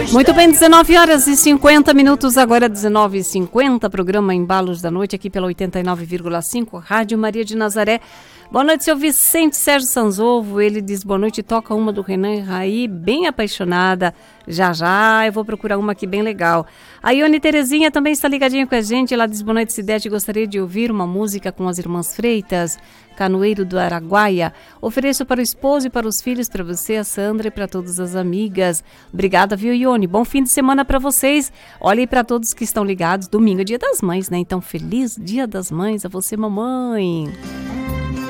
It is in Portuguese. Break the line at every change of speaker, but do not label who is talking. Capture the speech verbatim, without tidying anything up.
Muito bem, dezenove horas e cinquenta minutos, agora dezenove e cinquenta, programa Embalos da Noite aqui pela oitenta e nove vírgula cinco, Rádio Maria de Nazaré. Boa noite, seu Vicente Sérgio Sanzovo, ele diz boa noite, toca uma do Renan e Raí, bem apaixonada, já já eu vou procurar uma aqui bem legal. A Ione Terezinha também está ligadinha com a gente, ela diz boa noite, Cidete, gostaria de ouvir uma música com as irmãs Freitas, Canoeiro do Araguaia. Ofereço para o esposo e para os filhos, para você, a Sandra e para todas as amigas. Obrigada, viu, Ione? Bom fim de semana para vocês. Olha aí para todos que estão ligados. Domingo é Dia das Mães, né? Então, feliz Dia das Mães a você, mamãe.